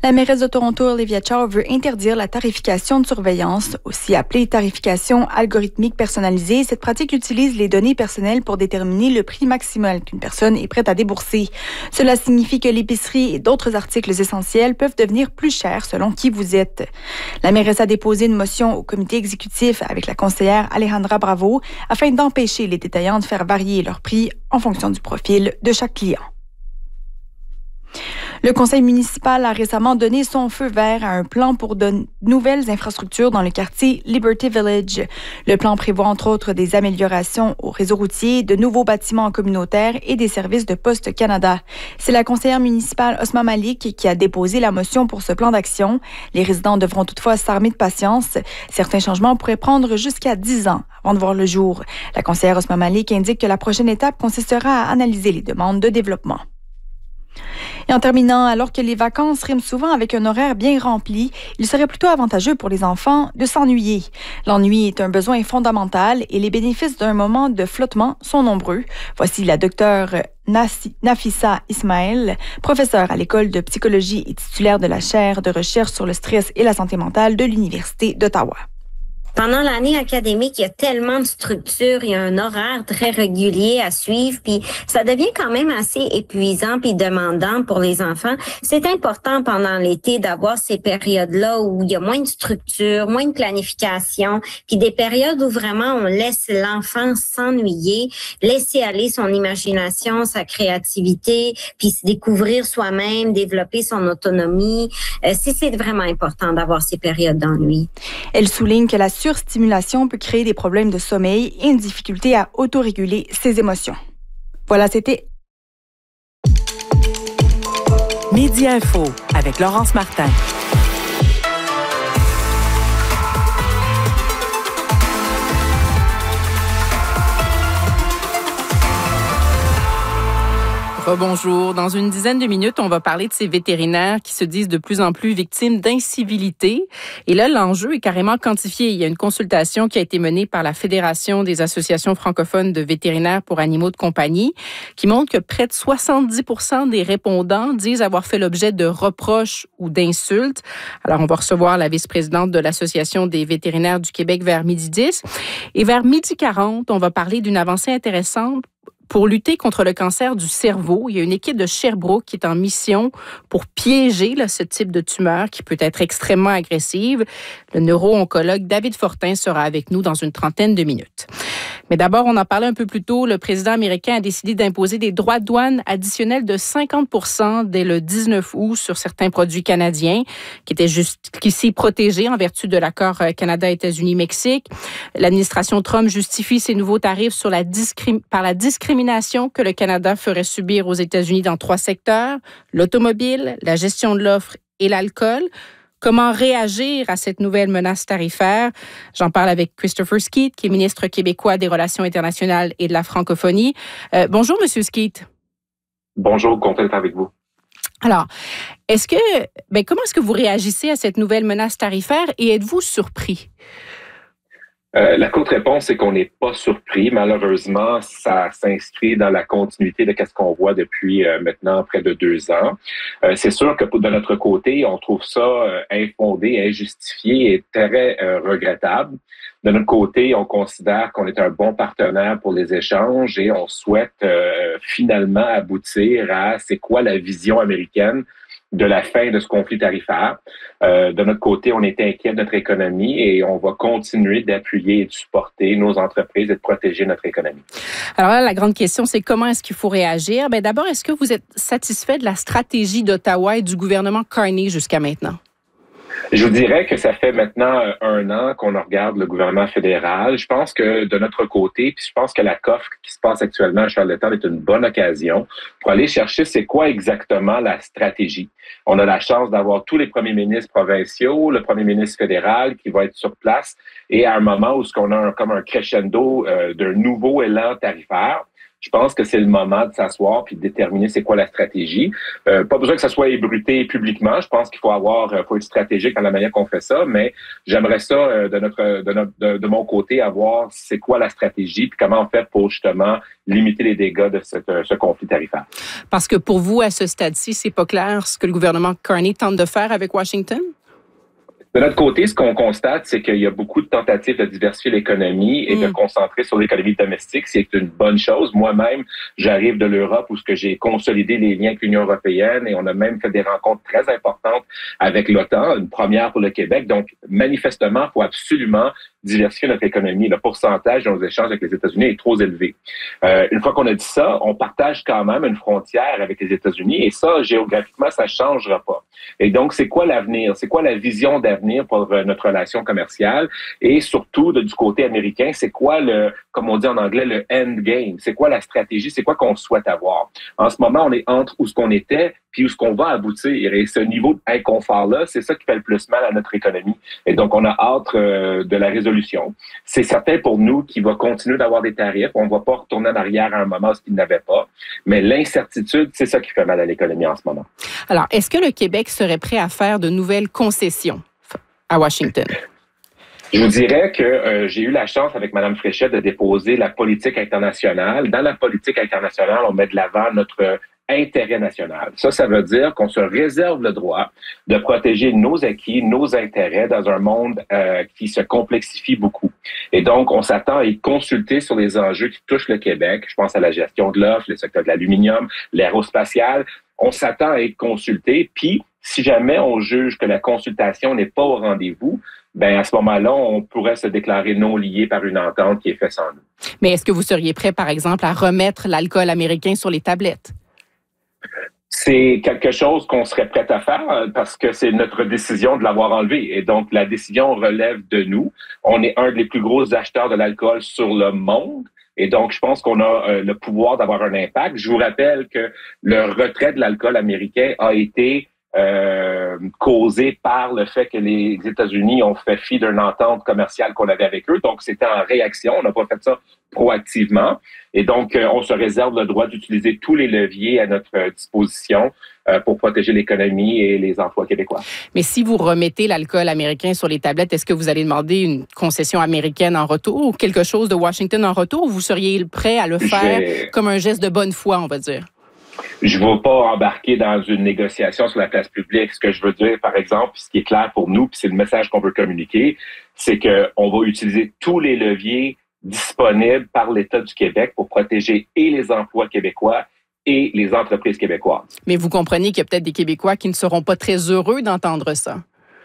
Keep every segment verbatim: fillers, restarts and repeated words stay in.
La mairesse de Toronto, Olivia Chow, veut interdire la tarification de surveillance, aussi appelée tarification algorithmique personnalisée. Cette pratique utilise les données personnelles pour déterminer le prix maximal qu'une personne est prête à débourser. Cela signifie que l'épicerie et d'autres articles essentiels peuvent devenir plus chers selon qui vous êtes. La mairesse a déposé une motion au comité exécutif avec la conseillère Alejandra Bravo afin d'empêcher les détaillants de faire varier leurs prix en fonction du profil de chaque client. Le conseil municipal a récemment donné son feu vert à un plan pour de nouvelles infrastructures dans le quartier Liberty Village. Le plan prévoit entre autres des améliorations au réseau routier, de nouveaux bâtiments communautaires et des services de Poste Canada. C'est la conseillère municipale Osma Malik qui a déposé la motion pour ce plan d'action. Les résidents devront toutefois s'armer de patience. Certains changements pourraient prendre jusqu'à dix ans avant de voir le jour. La conseillère Osma Malik indique que la prochaine étape consistera à analyser les demandes de développement. Et en terminant, alors que les vacances riment souvent avec un horaire bien rempli, il serait plutôt avantageux pour les enfants de s'ennuyer. L'ennui est un besoin fondamental et les bénéfices d'un moment de flottement sont nombreux. Voici la docteure Nafissa Ismaël, professeure à l'école de psychologie et titulaire de la chaire de recherche sur le stress et la santé mentale de l'Université d'Ottawa. Pendant l'année académique, il y a tellement de structures, il y a un horaire très régulier à suivre, puis ça devient quand même assez épuisant puis demandant pour les enfants. C'est important pendant l'été d'avoir ces périodes-là où il y a moins de structure, moins de planification, puis des périodes où vraiment on laisse l'enfant s'ennuyer, laisser aller son imagination, sa créativité, puis se découvrir soi-même, développer son autonomie. Euh, c'est, c'est vraiment important d'avoir ces périodes d'ennui. Elle souligne que la surstimulation peut créer des problèmes de sommeil et une difficulté à autoréguler ses émotions. Voilà, c'était Midi Info avec Laurence Martin. Bonjour. Dans une dizaine de minutes, on va parler de ces vétérinaires qui se disent de plus en plus victimes d'incivilité. Et là, l'enjeu est carrément quantifié. Il y a une consultation qui a été menée par la Fédération des associations francophones de vétérinaires pour animaux de compagnie qui montre que près de soixante-dix pour cent des répondants disent avoir fait l'objet de reproches ou d'insultes. Alors, on va recevoir la vice-présidente de l'Association des vétérinaires du Québec vers midi dix. Et vers midi quarante, on va parler d'une avancée intéressante pour lutter contre le cancer du cerveau. Il y a une équipe de Sherbrooke qui est en mission pour piéger là, ce type de tumeur qui peut être extrêmement agressive. Le neuro-oncologue David Fortin sera avec nous dans une trentaine de minutes. Mais d'abord, on en parlait un peu plus tôt, le président américain a décidé d'imposer des droits de douane additionnels de cinquante pour cent dès le dix-neuf août sur certains produits canadiens qui étaient jusqu'ici protégés en vertu de l'accord Canada-États-Unis-Mexique. L'administration Trump justifie ces nouveaux tarifs sur la discrim- par la discrimination que le Canada ferait subir aux États-Unis dans trois secteurs, l'automobile, la gestion de l'offre et l'alcool. Comment réagir à cette nouvelle menace tarifaire? J'en parle avec Christopher Skeete, qui est ministre québécois des Relations internationales et de la francophonie. Euh, bonjour, Monsieur Skeete. Bonjour, content d'être avec vous. Alors, est-ce que, ben, comment est-ce que vous réagissez à cette nouvelle menace tarifaire et êtes-vous surpris? Euh, la courte réponse, c'est qu'on n'est pas surpris. Malheureusement, ça s'inscrit dans la continuité de ce qu'on voit depuis euh, maintenant près de deux ans. Euh, c'est sûr que de notre côté, on trouve ça euh, infondé, injustifié et très euh, regrettable. De notre côté, on considère qu'on est un bon partenaire pour les échanges et on souhaite euh, finalement aboutir à c'est quoi la vision américaine de la fin de ce conflit tarifaire. Euh, de notre côté, on est inquiet de notre économie et on va continuer d'appuyer et de supporter nos entreprises et de protéger notre économie. Alors là, la grande question, c'est comment est-ce qu'il faut réagir? Bien, d'abord, est-ce que vous êtes satisfait de la stratégie d'Ottawa et du gouvernement Carney jusqu'à maintenant? Je vous dirais que ça fait maintenant un an qu'on regarde le gouvernement fédéral. Je pense que de notre côté, puis je pense que la C O F qui se passe actuellement à Charlottetown est une bonne occasion pour aller chercher c'est quoi exactement la stratégie. On a la chance d'avoir tous les premiers ministres provinciaux, le premier ministre fédéral qui va être sur place et à un moment où on a un, comme un crescendo euh, d'un nouveau élan tarifaire. Je pense que c'est le moment de s'asseoir puis de déterminer c'est quoi la stratégie. Euh, pas besoin que ça soit ébruité publiquement. Je pense qu'il faut avoir, faut être stratégique dans la manière qu'on fait ça, mais j'aimerais ça euh, de notre, de notre, de, de mon côté avoir c'est quoi la stratégie puis comment on fait pour justement limiter les dégâts de cette, ce conflit tarifaire. Parce que pour vous, à ce stade-ci, c'est pas clair ce que le gouvernement Carney tente de faire avec Washington? De notre côté, ce qu'on constate, c'est qu'il y a beaucoup de tentatives de diversifier l'économie et mmh. de concentrer sur l'économie domestique. C'est une bonne chose. Moi-même, j'arrive de l'Europe où ce que j'ai consolidé les liens avec l'Union européenne et on a même fait des rencontres très importantes avec l'OTAN, une première pour le Québec. Donc, manifestement, il faut absolument diversifier notre économie. Le pourcentage de nos échanges avec les États-Unis est trop élevé. Euh, une fois qu'on a dit ça, on partage quand même une frontière avec les États-Unis et ça, géographiquement, ça ne changera pas. Et donc, c'est quoi l'avenir? C'est quoi la vision d'avenir pour notre relation commerciale? Et surtout, de, du côté américain, c'est quoi le, comme on dit en anglais, le end game? C'est quoi la stratégie? C'est quoi qu'on souhaite avoir? En ce moment, on est entre où ce qu'on était puis où ce qu'on va aboutir. Et ce niveau d'inconfort-là, c'est ça qui fait le plus mal à notre économie. Et donc, on a hâte euh, de la résolution. C'est certain pour nous qu'il va continuer d'avoir des tarifs. On ne va pas retourner en arrière à un moment ce qu'il n'avait pas. Mais l'incertitude, c'est ça qui fait mal à l'économie en ce moment. Alors, est-ce que le Québec serait prêt à faire de nouvelles concessions à Washington? Je vous dirais que euh, j'ai eu la chance avec Mme Fréchette de déposer la politique internationale. Dans la politique internationale, on met de l'avant notre intérêt national. Ça, ça veut dire qu'on se réserve le droit de protéger nos acquis, nos intérêts dans un monde euh, qui se complexifie beaucoup. Et donc, on s'attend à y consulter sur les enjeux qui touchent le Québec. Je pense à la gestion de l'offre, le secteur de l'aluminium, l'aérospatial. On s'attend à être consulté. Puis, si jamais on juge que la consultation n'est pas au rendez-vous, ben à ce moment-là, on pourrait se déclarer non lié par une entente qui est faite sans nous. Mais est-ce que vous seriez prêt, par exemple, à remettre l'alcool américain sur les tablettes? C'est quelque chose qu'on serait prêt à faire parce que c'est notre décision de l'avoir enlevé. Et donc, la décision relève de nous. On est un des plus gros acheteurs de l'alcool sur le monde. Et donc, je pense qu'on a euh, le pouvoir d'avoir un impact. Je vous rappelle que le retrait de l'alcool américain a été euh, causé par le fait que les États-Unis ont fait fi d'une entente commerciale qu'on avait avec eux. Donc, c'était en réaction. On n'a pas fait ça proactivement. Et donc, euh, on se réserve le droit d'utiliser tous les leviers à notre euh, disposition euh, pour protéger l'économie et les emplois québécois. Mais si vous remettez l'alcool américain sur les tablettes, est-ce que vous allez demander une concession américaine en retour ou quelque chose de Washington en retour ou vous seriez prêt à le faire J'ai... comme un geste de bonne foi, on va dire? Je ne veux pas embarquer dans une négociation sur la place publique. Ce que je veux dire, par exemple, ce qui est clair pour nous, puis c'est le message qu'on veut communiquer, c'est qu'on va utiliser tous les leviers disponibles par l'État du Québec pour protéger et les emplois québécois et les entreprises québécoises. Mais vous comprenez qu'il y a peut-être des Québécois qui ne seront pas très heureux d'entendre ça.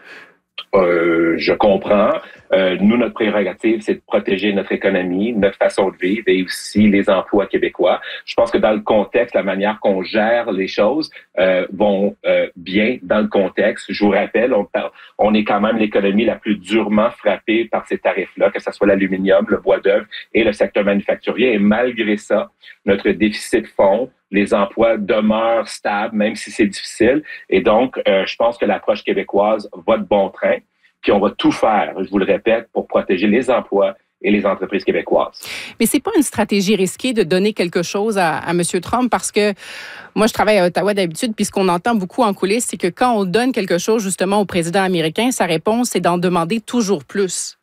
Euh, je comprends. Euh, nous, notre prérogative, c'est de protéger notre économie, notre façon de vivre et aussi les emplois québécois. Je pense que dans le contexte, la manière qu'on gère les choses euh, vont euh, bien dans le contexte. Je vous rappelle, on, on est quand même l'économie la plus durement frappée par ces tarifs-là, que ce soit l'aluminium, le bois d'œuvre et le secteur manufacturier. Et malgré ça, notre déficit fond, les emplois demeurent stables, même si c'est difficile. Et donc, euh, je pense que l'approche québécoise va de bon train. Puis on va tout faire, je vous le répète, pour protéger les emplois et les entreprises québécoises. Mais c'est pas une stratégie risquée de donner quelque chose à, à M. Trump parce que moi, je travaille à Ottawa d'habitude, puis ce qu'on entend beaucoup en coulisses, c'est que quand on donne quelque chose justement au président américain, sa réponse, c'est d'en demander toujours plus.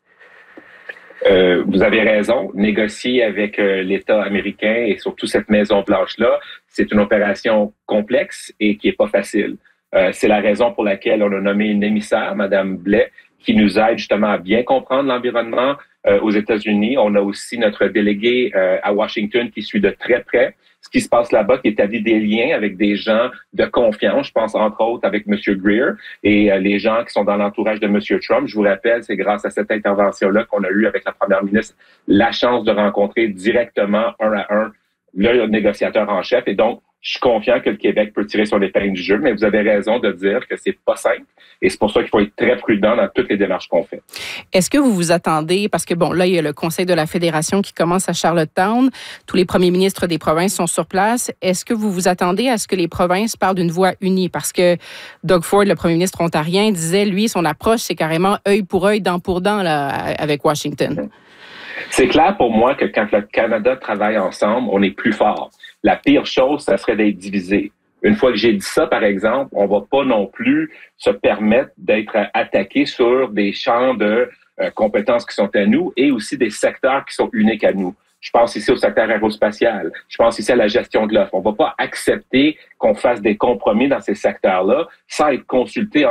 Euh, vous avez raison. Négocier avec euh, l'État américain et surtout cette Maison-Blanche-là, c'est une opération complexe et qui est pas facile. Euh, c'est la raison pour laquelle on a nommé une émissaire, Mme Blais, qui nous aide justement à bien comprendre l'environnement euh, aux États-Unis. On a aussi notre délégué euh, à Washington qui suit de très près ce qui se passe là-bas, qui établit des liens avec des gens de confiance. Je pense entre autres avec M. Greer et euh, les gens qui sont dans l'entourage de M. Trump. Je vous rappelle, c'est grâce à cette intervention-là qu'on a eu avec la première ministre la chance de rencontrer directement un à un le négociateur en chef. Et donc, je suis confiant que le Québec peut tirer son épingle du jeu, mais vous avez raison de dire que c'est pas simple. Et c'est pour ça qu'il faut être très prudent dans toutes les démarches qu'on fait. Est-ce que vous vous attendez, parce que bon, là, il y a le Conseil de la Fédération qui commence à Charlottetown. Tous les premiers ministres des provinces sont sur place. Est-ce que vous vous attendez à ce que les provinces parlent d'une voix unie? Parce que Doug Ford, le premier ministre ontarien, disait, lui, son approche, c'est carrément œil pour œil, dent pour dent, là, avec Washington. C'est clair pour moi que quand le Canada travaille ensemble, on est plus fort. La pire chose, ça serait d'être divisé. Une fois que j'ai dit ça, par exemple, on va pas non plus se permettre d'être attaqué sur des champs de euh, compétences qui sont à nous et aussi des secteurs qui sont uniques à nous. Je pense ici au secteur aérospatial. Je pense ici à la gestion de l'offre. On va pas accepter qu'on fasse des compromis dans ces secteurs-là sans être consulté